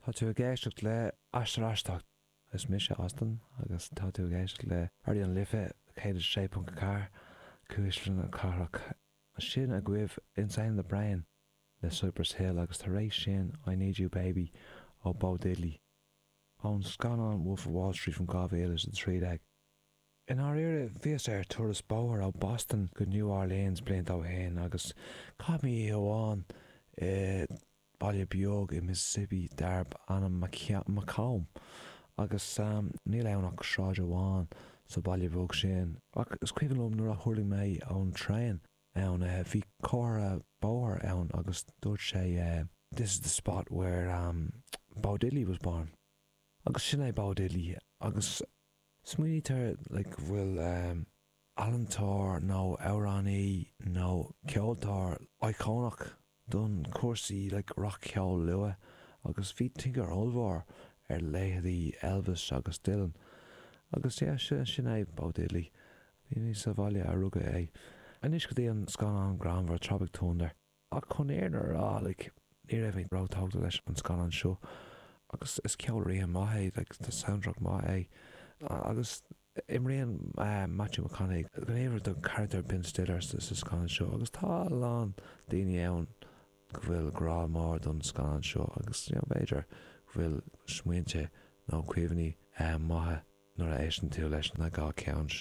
Tá tú a géisteach le astrasteach is mis Austin agus tá tú a géisteach le arí an lifa chéad sépon car cúislan a carach sin a gcuibh Insane the Brain le Cypress Hill agus tar rééis sin I Need You Baby ó Bo Diddley ón scanán Wolf of Wall Street from Gábhéalas an tríd. In our era bhíos tourist bóir ó Boston go New Orleans bliant ó héin agus cáimí óháin baile beag I Mississippi darb anna Macomb agus níl anach sráid óháin sa baile beag sin ach is cuiganlóm nuair a thuirling mé ón trein ann bhí córa bóir ann agus dúirt sé this is the spot where Bo Diddley was born agus sin é Bo Diddley agus smuointear bhfuil Allantóir nó Amhránaí nó ceoltóir icónach don cuasaí rock ceol lua agus bhí tingar olmhór léthaí Elvis agus Dylan agus sin é Bo Diddley bhí ní sa bhaile a rugga é anis go dtí an scanán Granmhar Tropic Thunder ach chun éarnar ní raibh rátágta leis an scanán seo agus is ceolraí maithe the soundtrack maithe agus imríon Matthew McConaughey go éireadh don character Ben Stiller sa scanán seo agus tá lán daoine ann go bhfuil grá mór don scanán seo agus beidir bhfuil smuointe nó cuimhní maithe nuair a éisian tú leis na gá ceann